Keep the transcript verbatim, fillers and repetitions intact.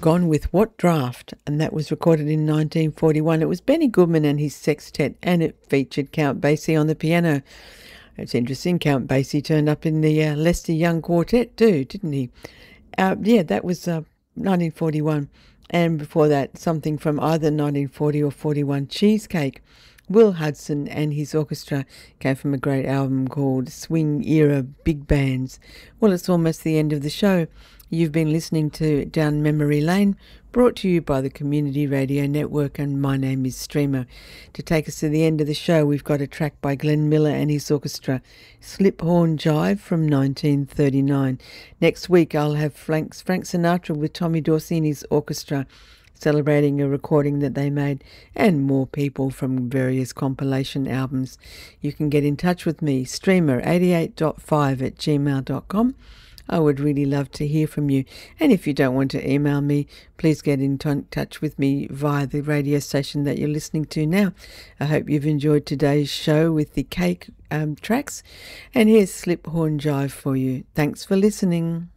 Gone with What Draft, and that was recorded in nineteen forty-one. It was Benny Goodman and his sextet, and it featured Count Basie on the piano. It's interesting, Count Basie turned up in the uh, Lester Young Quartet too, didn't he? Uh, yeah, that was uh, nineteen forty-one. And before that, something from either nineteen forty or forty-one, Cheesecake. Will Hudson and his orchestra came from a great album called Swing Era Big Bands. Well, it's almost the end of the show. You've been listening to Down Memory Lane, brought to you by the Community Radio Network, and my name is Streamer. To take us to the end of the show, we've got a track by Glenn Miller and his orchestra, Slip Horn Jive from nineteen thirty-nine. Next week, I'll have Frank, Frank Sinatra with Tommy Dorsey and his orchestra, celebrating a recording that they made, and more people from various compilation albums. You can get in touch with me, streamer eighty-eight point five at gmail dot com. I would really love to hear from you. And if you don't want to email me, please get in t- touch with me via the radio station that you're listening to now. I hope you've enjoyed today's show with the Cake um, tracks. And here's Slip Horn Jive for you. Thanks for listening.